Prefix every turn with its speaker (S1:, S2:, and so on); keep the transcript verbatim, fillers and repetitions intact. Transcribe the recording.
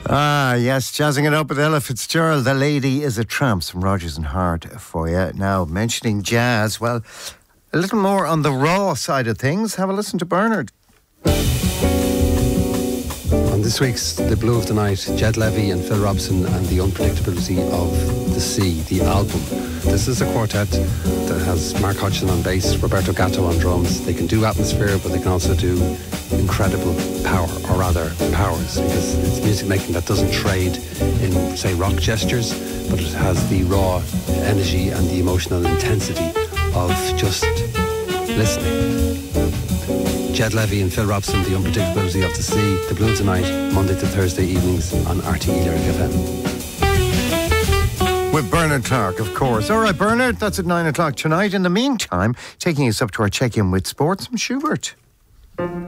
S1: Ah, yes, jazzing it up with Ella Fitzgerald. The Lady is a Tramp from Rodgers and Hart for you. Now, mentioning jazz, well, a little more on the raw side of things. Have a listen to Bernard.
S2: On this week's The Blue of the Night, Jed Levy and Phil Robson and the Unpredictability of the Sea, the album. This is a quartet that has Mark Hodgson on bass, Roberto Gatto on drums. They can do atmosphere, but they can also do incredible power, or rather powers, because it's music making that doesn't trade in, say, rock gestures, but it has the raw energy and the emotional intensity of just listening. Jed Levy and Phil Robson, The Unpredictability of the Sea, The Blue of the Night, Monday to Thursday evenings on R T E Lyric F M.
S1: With Bernard Clark, of course. All right, Bernard, that's at nine o'clock tonight. In the meantime, taking us up to our check-in with sports from Schubert.